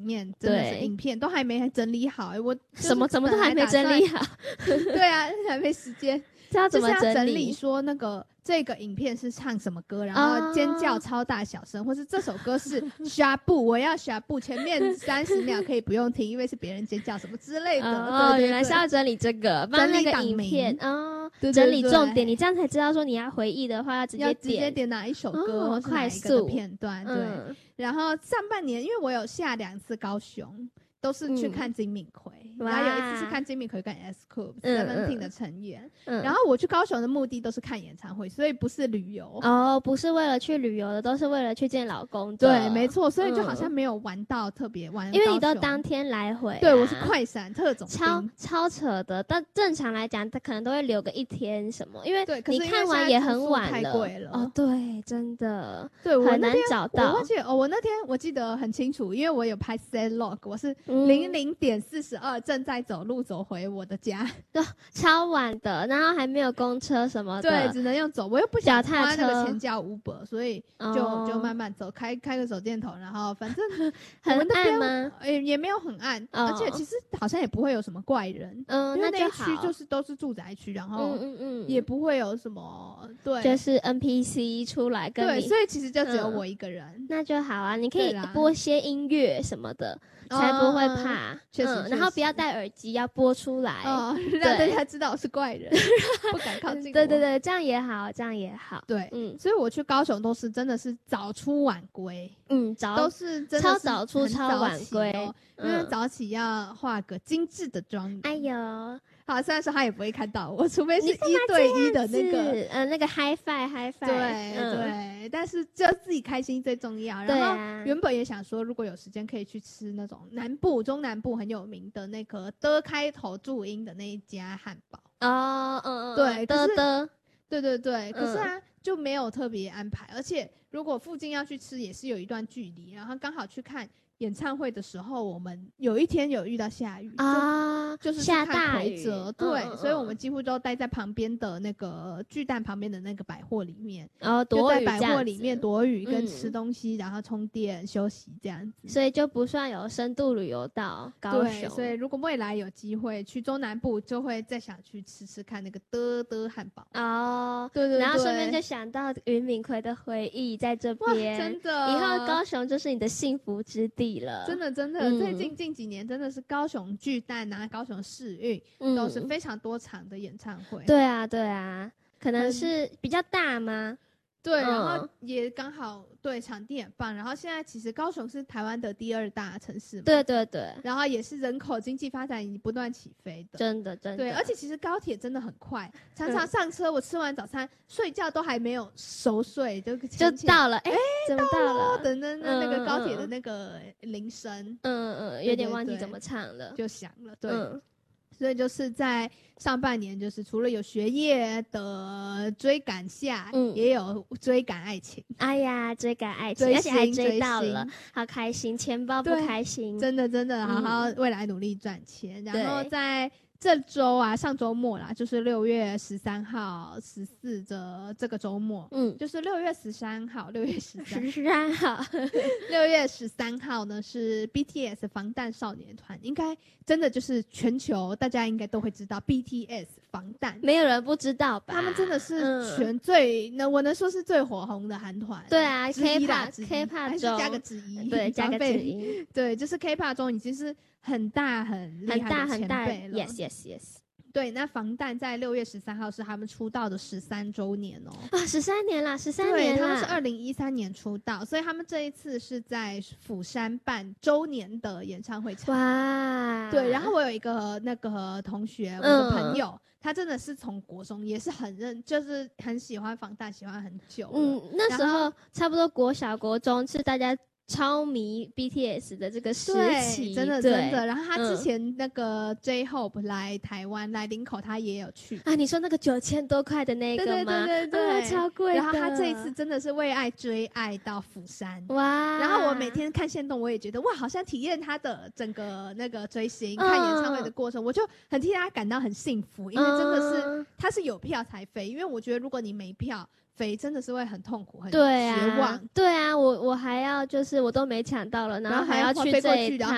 面真的是影片都还没整理好，我什么都还没整理好。 对啊，还没时间。 这要怎么就是要整理说那个这个影片是唱什么歌，然后尖叫超大小声，或是这首歌是shabu，我要shabu，前面30秒可以不用听，因为是别人尖叫什么之类的。 哦，原来是要整理这个，帮那个影片整理重点，你这样才知道说你要回忆的话要直接点哪一首歌，或是哪一个的片段。对，然后上半年因为我有下2次高雄。都是去看金敏奎，然后有一次是看金敏奎跟 S.Coupe、Seventeen 的成员，然后我去高雄的目的都是看演唱会，所以不是旅游不是为了去旅游的，都是为了去见老公的。 对，没错，所以就好像没有玩到特别玩， 因为你都当天来回对，我是快闪特种兵，超扯的。但正常来讲，他可能都会留个1天什么，因为你看完也很晚了， 太贵了对，真的， 对， 很难找到。 而且我那天我记得很清楚，因为我有拍 set log， 我是00:42正在走路走回我的家， 超晚的，然后还没有公车什么的， 对，只能用走，我又不想花那个钱叫 Uber， 所以就慢慢走，开个手电筒，然后反正很暗吗？ 也没有很暗，而且其实好像也不会有什么怪人，因为那一区就是都是住宅区，然后也不会有什么对， 就是 NPC 出来跟你， 对，所以其实就只有我一个人， 那就好啊，你可以播些音乐什么的。才不会怕， 确实， 然后不要戴耳机，要播出来， 让大家知道我是怪人，不敢靠近我。 对，这样也好，这样也好。 对，所以我去高雄都是真的是早出晚归，都是真的超早出超晚归， 因为早起要化个精致的妆。 哎呦， 好，虽然说他也不会看到我，除非是1对1的那个 high five， 对，但是就自己开心最重要。然后原本也想说，如果有时间可以去吃那种中南部很有名的那个的开头注音的那一家汉堡。对，对，可是就没有特别安排，而且如果附近要去吃也是有一段距离，然后刚好去看演唱会的时候，我们有一天有遇到下雨就是下大雨， 对，所以我们几乎都待在旁边的那个巨蛋旁边的那个百货里面， 就在百货里面躲雨跟吃东西，然后充电休息这样子， 所以就不算有深度旅游到高雄。 对，所以如果未来有机会去中南部，就会再想去吃看那个的汉堡对， 然后顺便就想到云敏奎的回忆在这边， 真的， 以后高雄就是你的幸福之地。 真的，最近几年真的是高雄巨蛋高雄世运都是非常多场的演唱会。 对啊，可能是比较大吗？ 对，然后也刚好对场地很棒，然后现在其实高雄是台湾的第2大城市嘛， 对，然后也是人口经济发展已经不断起飞的， 真的， 对，而且其实高铁真的很快，常常上车我吃完早餐睡觉都还没有熟睡就到了，怎么到了？ 等着那个高铁的那个铃声， 有点忘记怎么唱了， 就响了，对。所以就是在上半年，就是除了有学业的追赶下，也有追赶爱情。 哎呀，追赶爱情，而且还追到了，好开心，钱包不开心， 真的，好好未来努力赚钱。然后在这周上周末啦，就是6月13号、14的这个周末，就是6月13号，6月13号，6月13号呢是 BTS 防弹少年团，应该真的就是全球大家应该都会知道 BTS 防弹， 没有人不知道吧？ 他们真的是我能说是最火红的韩团， 对啊 ，K-pop 中加个之一， 对，加个之一， 对，就是 K-pop 中已经是很大很厉害的前辈了 ，yes。 对，那防弹在6月13号是他们出道的13周年 13年啦，13 年啦，他们是2013年出道，所以他们这一次是在釜山办周年的演唱会场。 哇， 对，然后我有一个那个同学，我的朋友，他真的是从国中也是就是很喜欢防弹，喜欢很久了。 那时候差不多国小国中是大家超迷 BTS 的这个时期， 真的。然后他之前那个 J-Hope 来台湾来林口，他也有去你说那个9000多块的那个吗？ 对， 超贵的。 然后他这一次真的是为爱追爱到釜山， 哇！ 然后我每天看限动，我也觉得哇，好像体验他的整个那个追星、看演唱会的过程，我就很替他感到很幸福，因为真的是他是有票才飞，因为我觉得如果你没票飞真的是会很痛苦，很绝望。 对啊，我还要就是我都没抢到了，然后还要去这一趟，